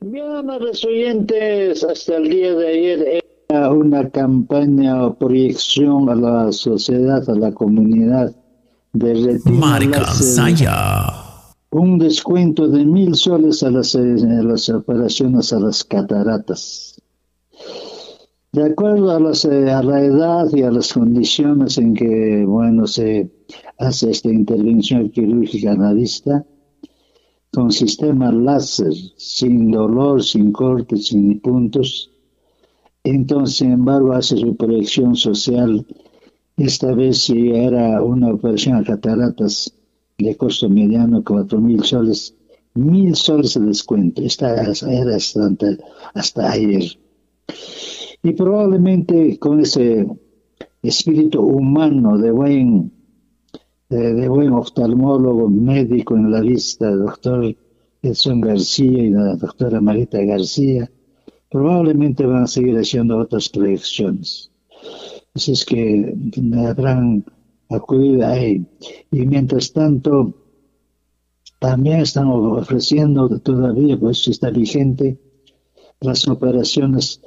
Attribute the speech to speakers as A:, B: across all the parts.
A: Bien, a los oyentes, hasta el día de ayer era una campaña o proyección a la sociedad, a la comunidad de retina
B: Marca
A: láser,
B: Saya.
A: un descuento de 1.000 soles a las operaciones a las cataratas. De acuerdo a la edad y a las condiciones en que, bueno, se hace esta intervención quirúrgica a la vista, con sistema láser, sin dolor, sin cortes, sin puntos. Entonces, sin embargo, hace su proyección social. Esta vez si era una operación a cataratas de costo mediano, 4.000 soles, 1.000 soles de descuento. Esta era hasta ayer. Y probablemente con ese espíritu humano de buen oftalmólogo, médico en la vista, el doctor Edson García y la doctora Marita García, probablemente van a seguir haciendo otras proyecciones. Así es que me habrán acudido ahí. Y mientras tanto, también están ofreciendo todavía, pues está vigente, las operaciones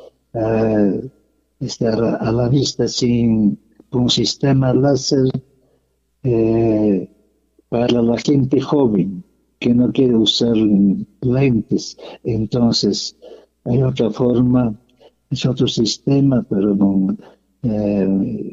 A: a la vista sin un sistema láser eh, para la gente joven que no quiere usar lentes. Entonces, hay otra forma, es otro sistema, pero con eh,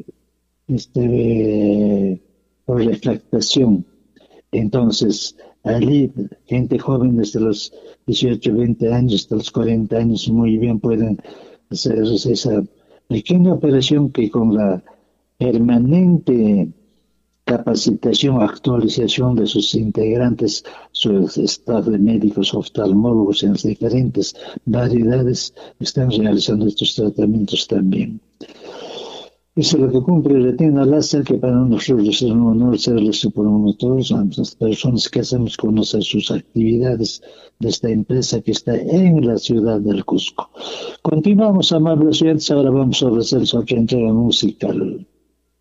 A: por refractación. Entonces, allí, gente joven desde los 18, 20 años hasta los 40 años muy bien pueden hacer esa pequeña operación que con la permanente capacitación, actualización de sus integrantes, su staff de médicos, oftalmólogos en las diferentes variedades, están realizando estos tratamientos también. Eso es lo que cumple Retina Láser, que para nosotros es un honor serles su promotores, a las personas que hacemos conocer sus actividades de esta empresa que está en la ciudad del Cusco. Continuamos, amables oyentes, ahora vamos a ofrecer otra entrega musical.